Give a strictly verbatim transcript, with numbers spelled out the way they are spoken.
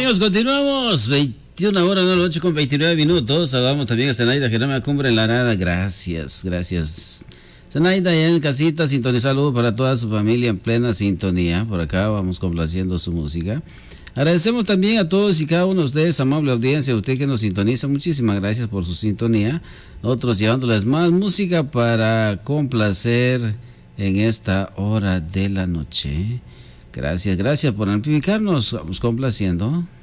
Amigos, continuamos. veintiuna horas de la noche con veintinueve minutos. Saludamos también a Zenaida Gerona Cumbre en la Arada. Gracias, gracias. Zenaida ya en casita, sintonizar saludos para toda su familia en plena sintonía. Por acá vamos complaciendo su música. Agradecemos también a todos y cada uno de ustedes, amable audiencia, usted que nos sintoniza. Muchísimas gracias por su sintonía. Nosotros llevándoles más música para complacer en esta hora de la noche. Gracias, gracias por amplificarnos. Vamos complaciendo.